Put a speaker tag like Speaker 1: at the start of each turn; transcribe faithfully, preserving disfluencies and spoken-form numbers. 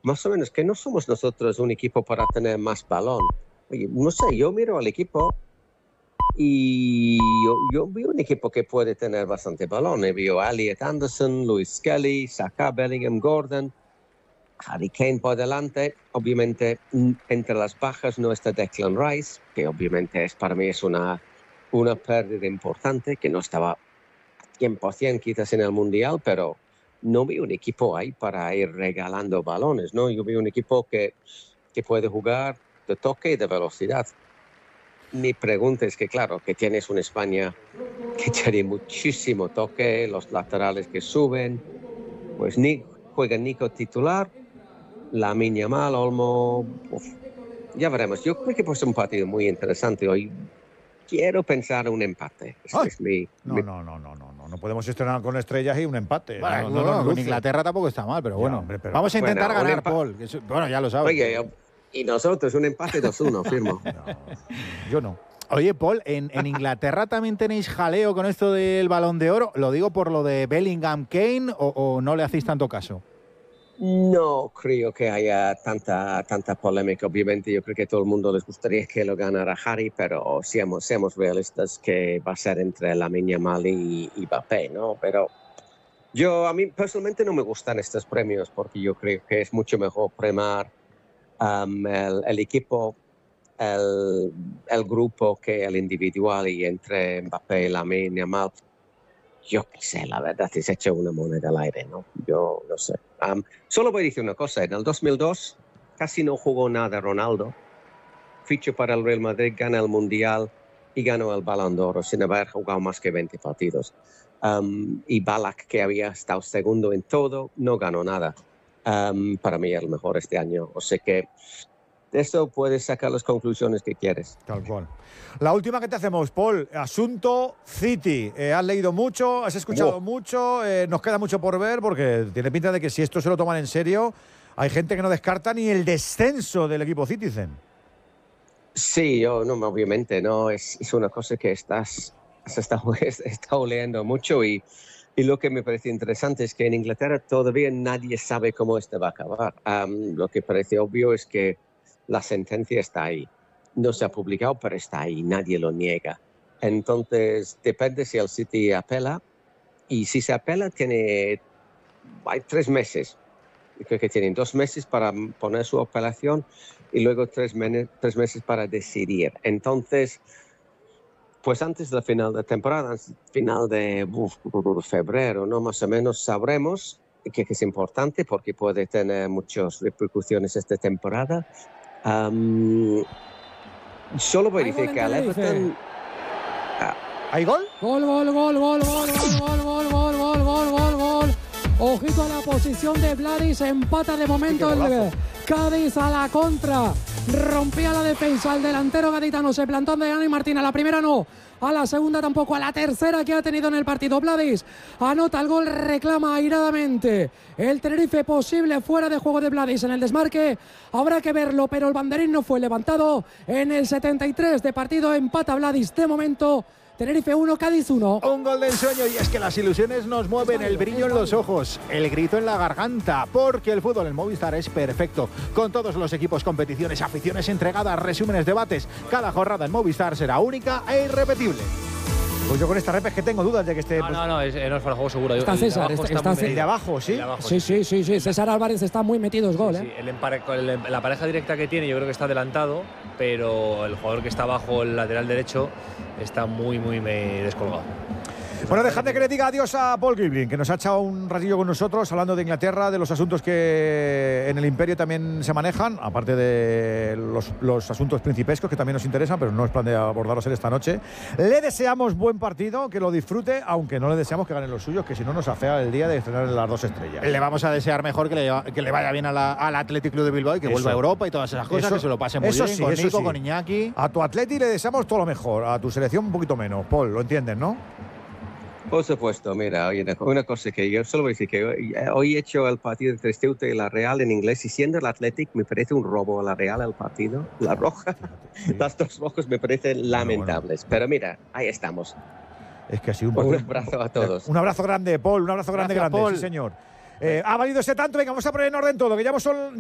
Speaker 1: más o menos que no somos nosotros un equipo para tener más balón. Oye, no sé, yo miro al equipo y yo, yo veo un equipo que puede tener bastante balón. Veo a Elliot Anderson, Lewis Skelly, Saka, Bellingham, Gordon, Harry Kane por delante. Obviamente, entre las bajas no está Declan Rice, que obviamente es, para mí es una, una pérdida importante, que no estaba cien por ciento quizás en el Mundial, pero no veo un equipo ahí para ir regalando balones, ¿no? Yo veo un equipo que, que puede jugar de toque y de velocidad. Mi pregunta es que, claro, que tienes una España que tiene muchísimo toque, los laterales que suben, pues ni, juega Nico titular, Lamine Yamal, Olmo, uf, ya veremos. Yo creo que puede ser un partido muy interesante hoy. Quiero pensar un empate. Es, es mi,
Speaker 2: no,
Speaker 1: mi...
Speaker 2: no, no, no, no, no, no podemos estrenar con estrellas y un empate.
Speaker 3: Bueno,
Speaker 2: no, no,
Speaker 3: no,
Speaker 2: no,
Speaker 3: con Inglaterra tampoco está mal, pero bueno.
Speaker 2: Ya, hombre, pero...
Speaker 3: Vamos a intentar
Speaker 1: bueno,
Speaker 3: ganar,
Speaker 1: empa...
Speaker 3: Paul. Que es... Bueno, ya lo sabes.
Speaker 1: Oye, yo... y nosotros, un empate dos uno, firmo.
Speaker 2: No, yo no.
Speaker 3: Oye, Paul, ¿en, en Inglaterra también tenéis jaleo con esto del Balón de Oro? ¿Lo digo por lo de Bellingham Kane o, o no le hacéis tanto caso?
Speaker 1: No creo que haya tanta, tanta polémica. Obviamente yo creo que a todo el mundo les gustaría que lo ganara Harry, pero seamos, seamos realistas que va a ser entre Lamine Yamal y, y Mbappé, ¿no? Pero yo, a mí personalmente no me gustan estos premios porque yo creo que es mucho mejor premiar um, el, el equipo, el, el grupo que el individual, y entre Mbappé y Lamine Yamal. Yo qué sé, la verdad, es hecho una moneda al aire, ¿no? Yo no sé. Um, solo voy a decir una cosa. En el dos mil dos casi no jugó nada Ronaldo. Fichó para el Real Madrid, gana el Mundial y ganó el Balón de Oro sin haber jugado más que veinte partidos. Um, y Ballack, que había estado segundo en todo, no ganó nada. Um, para mí es el mejor este año. O sea que de eso puedes sacar las conclusiones que quieres.
Speaker 2: Tal cual. La última que te hacemos, Paul, asunto City. Eh, has leído mucho, has escuchado wow. mucho, eh, nos queda mucho por ver porque tiene pinta de que si esto se lo toman en serio, hay gente que no descarta ni el descenso del equipo Citizen.
Speaker 1: Sí, yo no, obviamente, no, es, es una cosa que estás, has estado, estado leyendo mucho y, y lo que me parece interesante es que en Inglaterra todavía nadie sabe cómo esto va a acabar. Um, lo que parece obvio es que la sentencia está ahí. No se ha publicado, pero está ahí, nadie lo niega. Entonces, depende si el City apela, y si se apela, tiene hay tres meses. Creo que tienen dos meses para poner su apelación y luego tres, men- tres meses para decidir. Entonces, pues antes del final de temporada, final de uf, febrero, ¿no? Más o menos sabremos que, que es importante porque puede tener muchas repercusiones esta temporada. Um, Solo voy a decir que al Everton...
Speaker 2: Ah. ¿Hay gol?
Speaker 4: Gol, gol, gol, gol, gol, gol, gol, gol, gol, gol, gol, gol, gol. Ojito a la posición de Vladis, empata de momento el Cádiz a la contra. Rompía la defensa, el delantero gaditano se plantó de Dani Martín. A la primera no, a la segunda tampoco, a la tercera que ha tenido en el partido. Vladis anota el gol, reclama airadamente el Tenerife, posible fuera de juego de Vladis en el desmarque. Habrá que verlo, pero el banderín no fue levantado. En el setenta y tres de partido empata Vladis de momento. Tenerife uno, Cádiz uno.
Speaker 3: Un gol de ensueño, y es que las ilusiones nos mueven, el brillo en los ojos, el grito en la garganta, porque el fútbol en Movistar es perfecto. Con todos los equipos, competiciones, aficiones entregadas, resúmenes, debates, cada jornada en Movistar será única e irrepetible.
Speaker 2: Pues yo con esta rep es que tengo dudas de que esté...
Speaker 5: No, no, no, es, no es para el juego seguro.
Speaker 4: Está César,
Speaker 5: el de
Speaker 4: está,
Speaker 5: está,
Speaker 4: está
Speaker 2: el de abajo, ¿sí?
Speaker 5: El de abajo,
Speaker 4: sí, sí, sí, sí. César Álvarez está muy metido, es gol,
Speaker 5: sí,
Speaker 4: ¿eh?
Speaker 5: Sí. El empare, el, la pareja directa que tiene yo creo que está adelantado, pero el jugador que está abajo, el lateral derecho, está muy, muy descolgado.
Speaker 2: Bueno, dejadme que le diga adiós a Paul Gilbrin, que nos ha echado un ratillo con nosotros hablando de Inglaterra, de los asuntos que en el Imperio también se manejan, aparte de los, los asuntos principescos que también nos interesan, pero no es plan de abordarlos en esta noche. Le deseamos buen partido, que lo disfrute, aunque no le deseamos que ganen los suyos, que si no nos afea el día de estrenar las dos estrellas.
Speaker 3: Le vamos a desear mejor que le, que le vaya bien a la, al Athletic Club de Bilbao y que eso. vuelva a Europa y todas esas cosas, eso, que se lo pase muy
Speaker 2: eso
Speaker 3: bien
Speaker 2: sí,
Speaker 3: con
Speaker 2: eso
Speaker 3: Nico,
Speaker 2: sí.
Speaker 3: con Iñaki.
Speaker 2: A tu Athletic le deseamos todo lo mejor, a tu selección un poquito menos. Paul, lo entiendes, ¿no?
Speaker 1: Por supuesto, mira, oye, una cosa que yo solo voy a decir que hoy, hoy he hecho el partido entre Ceuta y la Real en inglés, y siendo el Athletic me parece un robo a la Real el partido, la roja, sí. Las dos rojas me parecen lamentables, bueno, bueno. Pero mira, ahí estamos.
Speaker 2: Es que ha sido un,
Speaker 1: un abrazo a todos.
Speaker 2: Un abrazo grande, Paul, un abrazo grande,
Speaker 3: Gracias,
Speaker 2: grande,
Speaker 3: Paul.
Speaker 2: Sí, señor. Eh, ha valido ese tanto, venga, vamos a poner en orden todo, que ya hemos son